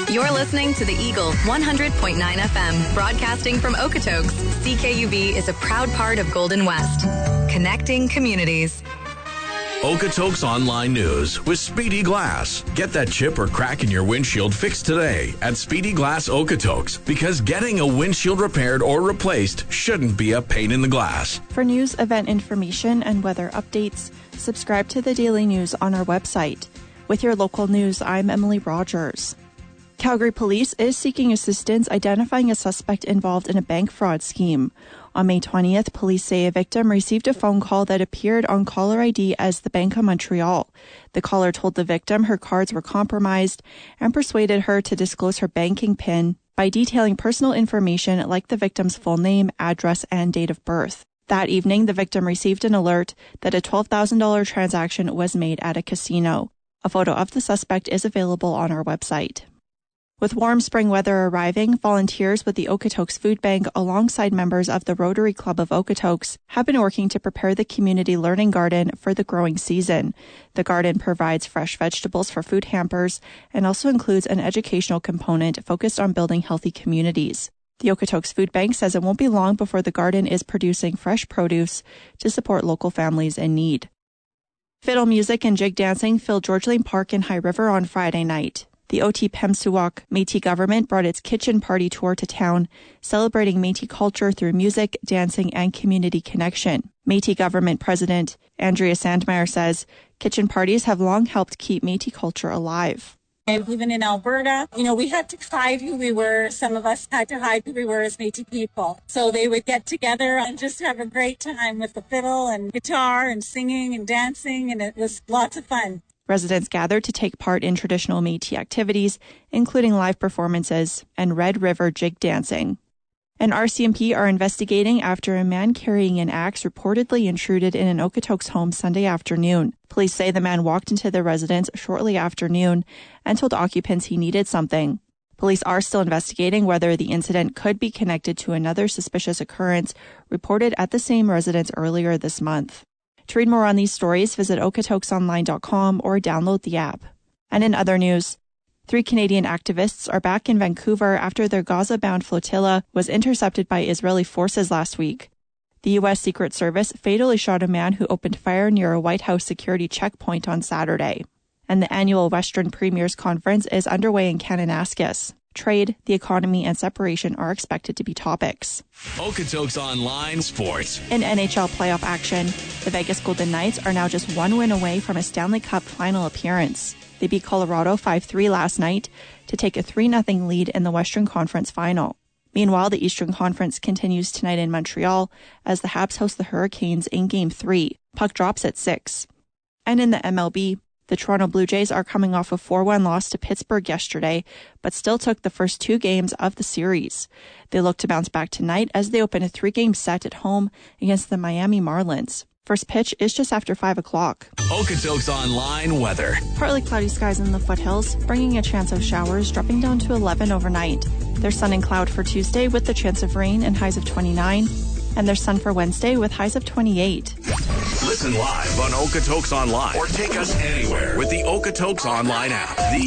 You're listening to the Eagle 100.9 FM, broadcasting from Okotoks. CKUV is a proud part of Golden West, connecting communities. Okotoks Online News with Speedy Glass. Get that chip or crack in your windshield fixed today at Speedy Glass Okotoks, because getting a windshield repaired or replaced shouldn't be a pain in the glass. For news, event information, and weather updates, subscribe to the Daily News on our website. With your local news, I'm Emily Rogers. Calgary Police is seeking assistance identifying a suspect involved in a bank fraud scheme. On May 20th, police say a victim received a phone call that appeared on caller ID as the Bank of Montreal. The caller told the victim her cards were compromised and persuaded her to disclose her banking PIN by detailing personal information like the victim's full name, address, and date of birth. That evening, the victim received an alert that a $12,000 transaction was made at a casino. A photo of the suspect is available on our website. With warm spring weather arriving, volunteers with the Okotoks Food Bank alongside members of the Rotary Club of Okotoks have been working to prepare the community learning garden for the growing season. The garden provides fresh vegetables for food hampers and also includes an educational component focused on building healthy communities. The Okotoks Food Bank says it won't be long before the garden is producing fresh produce to support local families in need. Fiddle music and jig dancing filled George Lane Park in High River on Friday night. The OT Pemsuwak Métis government brought its kitchen party tour to town, celebrating Métis culture through music, dancing, and community connection. Métis government president Andrea Sandmeyer says kitchen parties have long helped keep Métis culture alive. And even in Alberta, we had to hide who we were. Some of us had to hide who we were as Métis people. So they would get together and just have a great time with the fiddle and guitar and singing and dancing, and it was lots of fun. Residents gathered to take part in traditional Métis activities, including live performances and Red River jig dancing. And RCMP are investigating after a man carrying an axe reportedly intruded in an Okotoks home Sunday afternoon. Police say the man walked into the residence shortly after noon and told occupants he needed something. Police are still investigating whether the incident could be connected to another suspicious occurrence reported at the same residence earlier this month. To read more on these stories, visit okotoksonline.com or download the app. And in other news, 3 Canadian activists are back in Vancouver after their Gaza-bound flotilla was intercepted by Israeli forces last week. The U.S. Secret Service fatally shot a man who opened fire near a White House security checkpoint on Saturday. And the annual Western Premiers Conference is underway in Kananaskis. Trade, the economy, and separation are expected to be topics. Okotoks Online Sports. In NHL playoff action, the Vegas Golden Knights are now just one win away from a Stanley Cup final appearance. They beat Colorado 5-3 last night to take a 3-0 lead in the Western Conference final. Meanwhile, the Eastern Conference continues tonight in Montreal as the Habs host the Hurricanes in Game 3. Puck drops at 6. And in the MLB, the Toronto Blue Jays are coming off a 4-1 loss to Pittsburgh yesterday, but still took the first 2 games of the series. They look to bounce back tonight as they open a 3-game set at home against the Miami Marlins. First pitch is just after 5 o'clock. Okotoks Online weather. Partly cloudy skies in the foothills, bringing a chance of showers, dropping down to 11 overnight. There's sun and cloud for Tuesday with the chance of rain and highs of 29. And there's sun for Wednesday with highs of 28. Listen live on Okotoks Online or take us anywhere with the Okotoks Online app. The